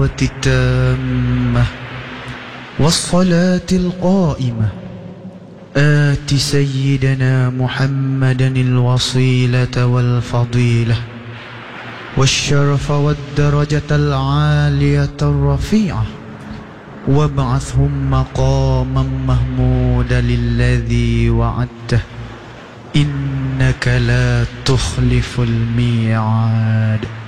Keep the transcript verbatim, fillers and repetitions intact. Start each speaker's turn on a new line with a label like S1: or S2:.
S1: الدعوة التامة والصلاة القائمة آت سيدنا محمدا الوصيلة والفضيلة والشرف والدرجة العالية الرفيعة وابعثهم مقاما محمودا للذي وعدته إنك لا تخلف الميعاد.